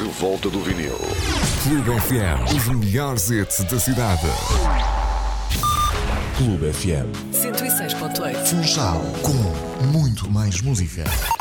volta do vinil. Clube FM, os melhores hits da cidade. Clube FM 106.8. Funchal, com muito mais música.